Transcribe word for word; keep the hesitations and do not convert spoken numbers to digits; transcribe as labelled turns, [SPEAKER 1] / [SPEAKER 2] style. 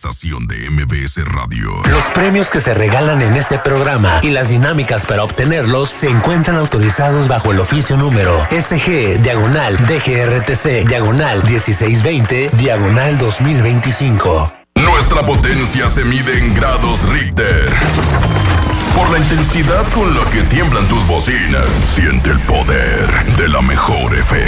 [SPEAKER 1] estación de M B S Radio.
[SPEAKER 2] Los premios que se regalan en este programa y las dinámicas para obtenerlos se encuentran autorizados bajo el oficio número S G, diagonal, D G R T C, diagonal, dieciséis veinte, diagonal dos mil veinticinco.
[SPEAKER 1] Nuestra potencia se mide en grados Richter. Por la intensidad con la que tiemblan tus bocinas, siente el poder de la mejor F